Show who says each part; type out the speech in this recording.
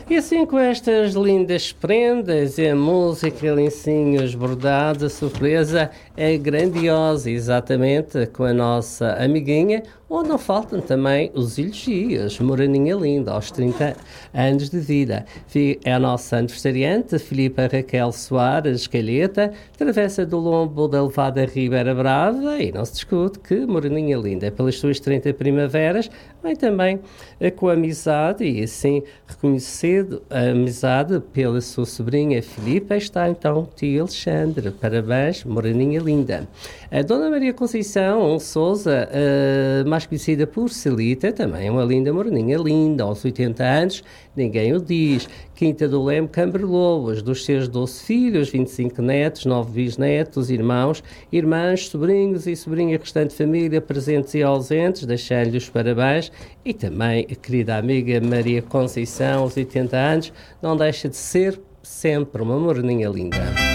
Speaker 1: E assim, com estas lindas prendas e a música, lencinhos bordados, a surpresa é grandiosa, exatamente, com a nossa amiguinha, onde não faltam também os elogios. Moreninha linda, aos 30 anos de vida. É a nossa aniversariante, Filipa Raquel Soares Calheta, travessa do lombo da Levada Ribeira Brava, e não se discute que Moreninha linda, pelas suas 30 primaveras, vem também com a amizade, e assim reconhecido a amizade pela sua sobrinha Filipa, está então tio Alexandre. Parabéns, Moreninha linda. A Dona Maria Conceição Sousa, mais conhecida por Celita, também é uma linda moreninha linda, aos 80 anos, ninguém o diz. Quinta do Leme, Camberlobos, dos seus 12 filhos, 25 netos, 9 bisnetos, irmãos, irmãs, sobrinhos e sobrinha, restante família, presentes e ausentes, deixando-lhe os parabéns. E também a querida amiga Maria Conceição, aos 80 anos, não deixa de ser sempre uma moreninha linda.